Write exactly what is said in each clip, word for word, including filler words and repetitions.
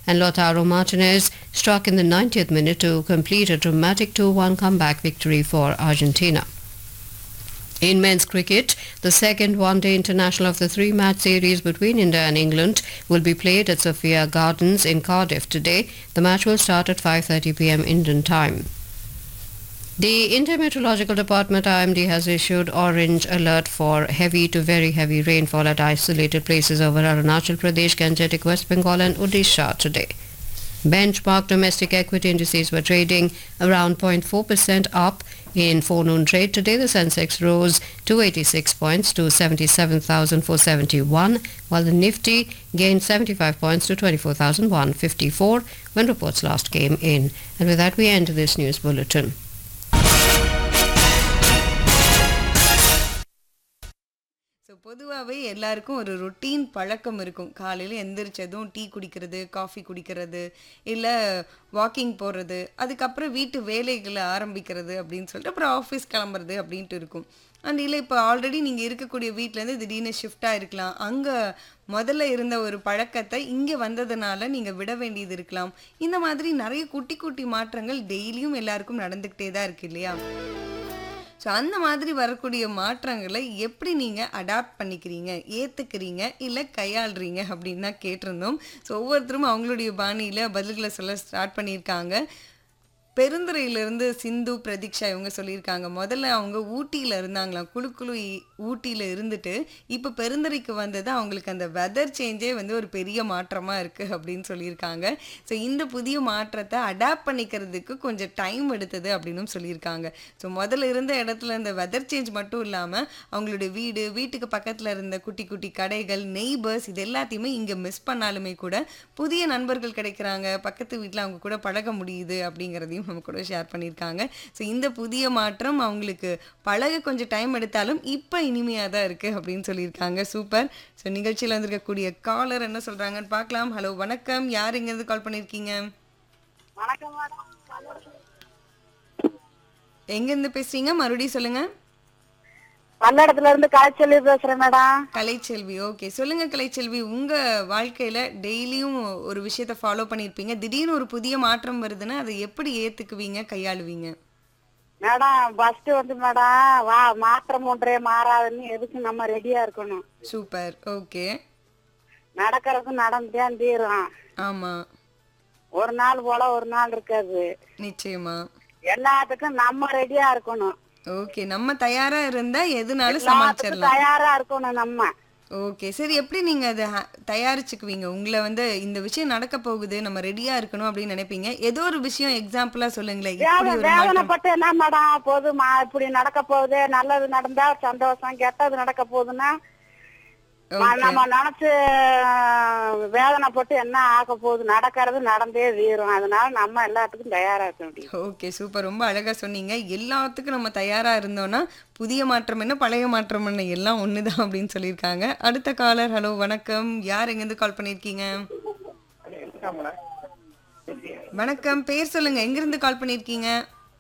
and Lautaro Martinez struck in the ninetieth minute to complete a dramatic two one comeback victory for Argentina. In men's cricket, the second one-day international of the three-match series between India and England will be played at Sophia Gardens in Cardiff today. The match will start at five thirty p m Indian time. The Indian Meteorological Department I M D has issued orange alert for heavy to very heavy rainfall at isolated places over Arunachal Pradesh, Gangetic, West Bengal and Odisha today. Benchmark domestic equity indices were trading around zero point four percent up in forenoon trade. Today the Sensex rose two hundred eighty-six points to seventy-seven thousand four hundred seventy-one, while the Nifty gained seventy-five points to twenty-four thousand one hundred fifty-four when reports last came in. And with that we end this news bulletin. பொதுவாகவே எல்லாருக்கும் ஒரு routine பழக்கம் இருக்கும். காலையில் எந்திரிச்சதும் tea குடிக்கிறது, coffee குடிக்கிறது, இல்லை walking போகிறது, அதுக்கப்புறம் வீட்டு வேலைகளை ஆரம்பிக்கிறது அப்படின்னு சொல்லிட்டு அப்புறம் ஆஃபீஸ் கிளம்புறது அப்படின்ட்டு இருக்கும். அண்ட் இல்லை இப்போ ஆல்ரெடி நீங்கள் இருக்கக்கூடிய வீட்டிலேருந்து திடீர்னு ஷிஃப்டாக இருக்கலாம். அங்கே முதல்ல இருந்த ஒரு பழக்கத்தை இங்கே வந்ததுனால நீங்கள் விட வேண்டியது இருக்கலாம். இந்த மாதிரி நிறைய குட்டி குட்டி மாற்றங்கள் டெய்லியும் எல்லாருக்கும் நடந்துக்கிட்டே தான் இருக்கு இல்லையா? ஸோ அந்த மாதிரி வரக்கூடிய மாற்றங்களை எப்படி நீங்கள் அடாப்ட் பண்ணிக்கிறீங்க, ஏற்றுக்கிறீங்க, இல்லை கையாளுறீங்க அப்படின்னு தான் கேட்டிருந்தோம். ஸோ ஒவ்வொருத்தரும் அவங்களுடைய பாணியில் பதில்களை சொல்ல ஸ்டார்ட் பண்ணியிருக்காங்க. பெருந்துறையிலேருந்து சிந்து பிரதீக்ஷா இவங்க சொல்லியிருக்காங்க. முதல்ல அவங்க ஊட்டியில் இருந்தாங்களாம், குழு குழு ஊட்டியில் இருந்துட்டு இப்போ பெருந்துறைக்கு வந்தது அவங்களுக்கு அந்த வெதர் சேஞ்சே வந்து ஒரு பெரிய மாற்றமாக இருக்குது அப்படின்னு சொல்லியிருக்காங்க. ஸோ இந்த புதிய மாற்றத்தை அடாப்ட் பண்ணிக்கிறதுக்கு கொஞ்சம் டைம் எடுத்தது அப்படின்னும் சொல்லியிருக்காங்க. ஸோ முதல்ல இருந்த இடத்துல இந்த வெதர் சேஞ்ச் மட்டும் இல்லாமல் அவங்களுடைய வீடு, வீட்டுக்கு பக்கத்தில் இருந்த குட்டி குட்டி கடைகள், நெய்பர்ஸ், இது எல்லாத்தையுமே இங்கே மிஸ் பண்ணாலுமே கூட புதிய நண்பர்கள் கிடைக்கிறாங்க, பக்கத்து வீட்டில் அவங்க கூட பழக முடியுது அப்படிங்கிறதையும் நம்ம கூட ஷேர் பண்ணியிருக்காங்க. ஸோ இந்த புதிய மாற்றம் அவங்களுக்கு பழக கொஞ்சம் டைம் எடுத்தாலும் இப்போ இனிமையாக தான் இருக்குது அப்படின்னு சொல்லியிருக்காங்க. சூப்பர். ஸோ நிகழ்ச்சியில் வந்திருக்கக்கூடிய காலர் என்ன சொல்கிறாங்கன்னு பார்க்கலாம். ஹலோ, வணக்கம். யார் எங்கேருந்து கால் பண்ணியிருக்கீங்க? எங்கேருந்து பேசுறீங்க? மறுபடியும் சொல்லுங்கள். பல்லடத்துல இருந்து கலைச்செல்வி பேசுறேன் மேடம். கலைச்செல்வி, ஓகே. சொல்லுங்க கலைச்செல்வி, உங்க வாழ்க்கையில டெய்லியும் ஒரு விஷயத்த ஃபாலோ பண்ணிருப்பீங்க. திடீர்னு ஒரு புதிய மாற்றம் வருதுன்னா அதை எப்படி ஏத்துக்குவீங்க, கையாளுவீங்க? மேடம் ஃபர்ஸ்ட் வந்து மேடம் வா மாற்றம் ஒன்றே மாறாதுன்னு எதுக்கு நம்ம ரெடியா இருக்கணும். Super, okay. நடக்கிறது நடந்துதான் தீரும். ஆமா, ஒரு நாள் போல ஒரு நாள் இருக்காது. நிச்சயமா எல்லாத்துக்கும் நம்ம ரெடியா இருக்கணும். ஓகே, நம்ம தயாரா இருந்தா எதுனாலும் சமாளிச்சிடலாம். தயாரா இருக்கணும் நம்ம. ஓகே, சரி. எப்படி நீங்க அதை தயாரிச்சுக்குவீங்க? உங்களை வந்து இந்த விஷயம் நடக்க போகுது, நம்ம ரெடியா இருக்கணும் அப்படின்னு நினைப்பீங்க. ஏதோ ஒரு விஷயம் எக்ஸாம்பிளா சொல்லுங்களேன். வேதனைப்பட்டு என்ன மேடம் போதுமா, இப்படி நடக்க போகுது, நல்லது நடந்தா சந்தோஷம், கெட்டது நடக்க போகுதுன்னா நம்ம நினைச்சு வேதனைப்பட்டு என்ன ஆக போகுது, நடக்கிறது நடந்தே தீரும். அதனால நம்ம எல்லாத்துக்கும் தயாரா இருக்க முடியும். Okay, super. ரொம்ப அழகா சொன்னீங்க. எல்லாத்துக்கும் நம்ம தயாரா இருந்தோம்னா புதிய மாற்றம் என்ன, பழைய மாற்றம் என்ன, எல்லாம் ஒண்ணுதான் அப்படின்னு சொல்லியிருக்காங்க. அடுத்த காலர். ஹலோ, வணக்கம். யார் எங்கிருந்து கால் பண்ணிருக்கீங்க? வணக்கம், பேர் சொல்லுங்க, எங்கிருந்து கால் பண்ணிருக்கீங்க?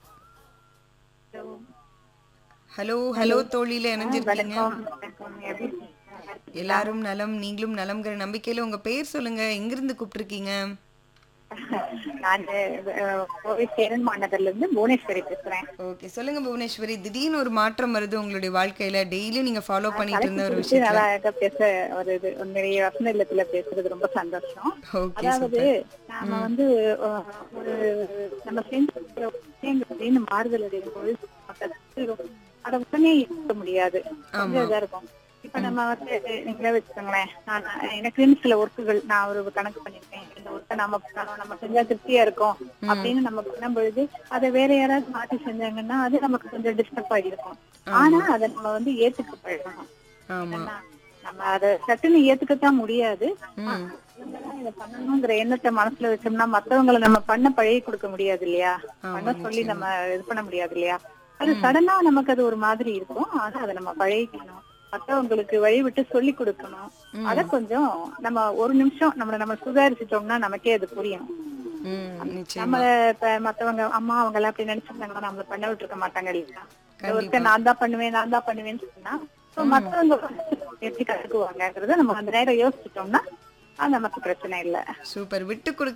ஹலோ ஹலோ தோழியில இணைஞ்சிருக்கீங்க. எல்லாரும் நலம், நீங்களும் நலம்ங்கிற நம்பிக்கையில உங்க பேர் சொல்லுங்க, எங்கிருந்து கூப்பிட்டுருக்கீங்க? நான் மாநகர்ல இருந்து புவனேஸ்வரி பேசுறேன். ஓகே, சொல்லுங்க புவனேஸ்வரி. திடீர்னு ஒரு மாற்றம் வருது உங்களுடைய வாழ்க்கையில, டெய்லியும் நீங்க ஃபாலோ பண்ணிட்டு இருந்த ஒரு விஷயம். நல்லா பேச ஒரு இது உங்களுடைய வசந்த இல்லத்துல பேசுறது ரொம்ப சந்தோஷம். அதாவது நாம வந்து ஒரு நம்ம சேர்ந்து மாறுதல் அடையும்போது அதை உடனே இருக்க முடியாது, இதா இருக்கும். இப்ப நம்ம வந்து நீங்களே வச்சுக்கோங்களேன், நான் எனக்குன்னு சில ஒர்க்குகள் நான் ஒரு கணக்கு பண்ணிருக்கேன். இந்த ஒர்க்கை நம்ம பண்ணணும், நம்ம செஞ்சா திருப்தியா இருக்கும் அப்படின்னு நம்ம பண்ணும் பொழுது அதை வேற யாராவது மாற்றி செஞ்சாங்கன்னா அது நமக்கு கொஞ்சம் டிஸ்டர்ப் ஆகிருக்கும். ஆனா அதை நம்ம வந்து ஏத்துக்க பழகணும். நம்ம அதை சட்டுன்னு ஏத்துக்கத்தான் முடியாது. இதை பண்ணணுங்கிற எண்ணத்தை மனசுல வச்சோம்னா மத்தவங்களை நம்ம பண்ண பழகி கொடுக்க முடியாது இல்லையா, பண்ண சொல்லி நம்ம இது பண்ண முடியாது இல்லையா. அது சடனா நமக்கு அது ஒரு மாதிரி இருக்கும். ஆனா அதை நம்ம பழகிக்கணும், மற்றவங்களுக்கு வழி விட்டு சொல்லி கொடுக்கணும். அத கொஞ்சம் நம்ம ஒரு நிமிஷம் நம்மள நம்ம சுதாரிச்சுட்டோம்னா நமக்கே அது புரியும். நம்மள இப்ப மத்தவங்க அம்மா அவங்க எல்லாம் அப்படி நினைச்சிருந்தாங்கன்னா நம்மள பண்ண விட்டு இருக்க மாட்டாங்க இல்லையா. ஒருத்தர் நான் தான் பண்ணுவேன் நான் தான் பண்ணுவேன்னு சொன்னா மத்தவங்க எப்படி கத்துக்குவாங்கன்றத நம்ம அந்த நேரம் யோசிச்சுட்டோம்னா அது நமக்கு பிரச்சனை இல்லை. சூப்பர். விட்டு